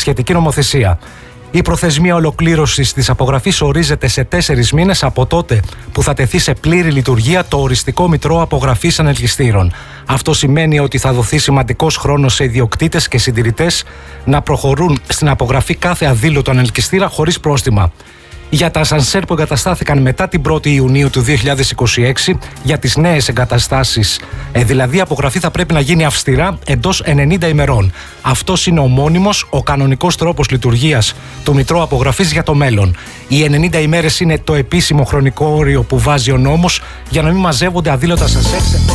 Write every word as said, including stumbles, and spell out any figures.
σχετική νομοθεσία. Η προθεσμία ολοκλήρωσης της απογραφής ορίζεται σε τέσσερις μήνες από τότε που θα τεθεί σε πλήρη λειτουργία το οριστικό μητρό απογραφής ανελκυστήρων. Αυτό σημαίνει ότι θα δοθεί σημαντικός χρόνος σε ιδιοκτήτες και συντηρητές να προχωρούν στην απογραφή κάθε αδήλωτο ανελκυστήρα χωρίς πρόστιμα. Για τα ασανσέρ που εγκαταστάθηκαν μετά την πρώτη Ιουνίου του δύο χιλιάδες είκοσι έξι, για τις νέες εγκαταστάσεις, ε, δηλαδή η απογραφή θα πρέπει να γίνει αυστηρά εντός ενενήντα ημερών. Αυτός είναι ο μόνιμος, ο κανονικός τρόπος λειτουργίας του μητρώου απογραφής για το μέλλον. Οι ενενήντα ημέρες είναι το επίσημο χρονικό όριο που βάζει ο νόμος για να μην μαζεύονται αδήλωτα ασανσέρ.